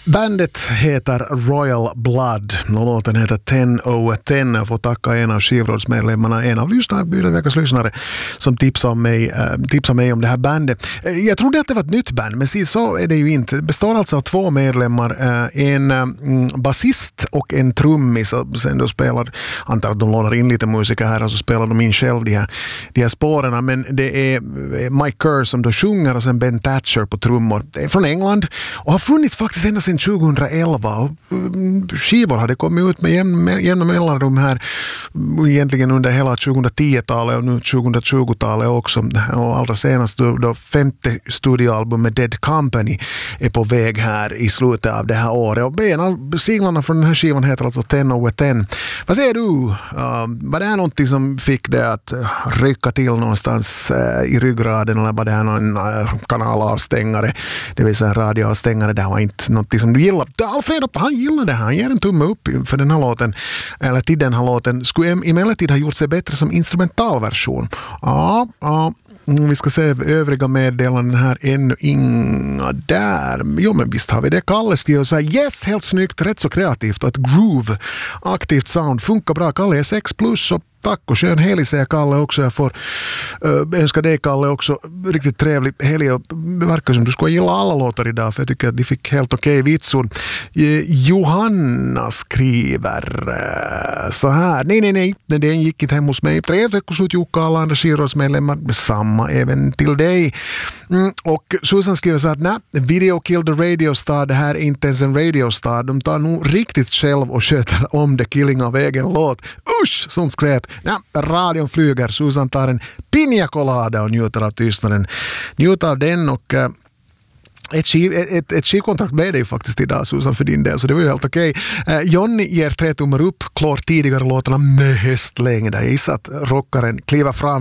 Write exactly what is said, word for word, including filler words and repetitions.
Bandet heter Royal Blood. Låten heter ten oh ten. Jag får tacka en av skivrådsmedlemmarna, en av lyssnare, Bydeveckas lyssnare, som tipsade mig, äh, tipsade mig om det här bandet. Jag trodde att det var ett nytt band, men så är det ju inte. Det består alltså av två medlemmar, äh, en äh, basist och en trummis. Och sen då spelar, antar att de lånar in lite musiker här och så spelar de in själv de här, de här spåren. Men det är Mike Kerr som då sjunger och sen Ben Thatcher på trummor. Det är från England och har funnits faktiskt ända sedan tjugoelva och skivor hade kommit ut med jämna mellanrum här egentligen under hela tjugohundratio-talet och nu tjugotjugotalet också, och allra senast då, då femte studioalbum med Dead Company är på väg här i slutet av det här året, och en av singlarna från den här skivan heter alltså ten oh ten. Vad säger du? Uh, var det här någonting som fick det att rycka till någonstans uh, i ryggraden, eller var det här någon uh, kanalavstängare, det vill säga radioavstängare? Det här var inte någonting som du gillar. Alfredo, han gillar det här. Han ger en tumme upp för den här låten, eller till den här låten. Skulle emellertid ha gjort sig bättre som instrumentalversion. Ja, ja. Vi ska se övriga meddelanden här. Ännu inga där. Jo, men visst har vi det. Kalle skriver så här: yes, helt snyggt, rätt så kreativt och ett groove. Aktivt sound. Funkar bra. Kalle är sex plus och tack och skön helg, säger Kalle också. Jag får äh, önska dig, Kalle, också riktigt trevlig helg. Det verkar som du ska gilla alla låtar idag, för jag tycker att de fick helt okej vitsord. Eh, Johanna skriver äh, så här: nej, nej, nej, den gick inte hem hos mig. Tre veckor slut Jukka, alla andra skivrådsmedlemmar. Samma även till dig. Mm, och Susan skriver så här: nej, Video Kill the Radio Star, det här är inte ens en Radio Star. De tar nog riktigt själv och sköter om the killing av egen låt. Usch, sånt skräp. Ja, radion flyger. Susan tar en pina colada och njuter av tystnaden. Njuter av den, och äh, ett, skiv, ett, ett skivkontrakt blev det ju faktiskt idag, Susan, för din del, så det var ju helt okej. Okay. Eh, Johnny ger tre tummar upp, klart tidigare låtarna med hästlängd. Jag gissar att rockaren kliver fram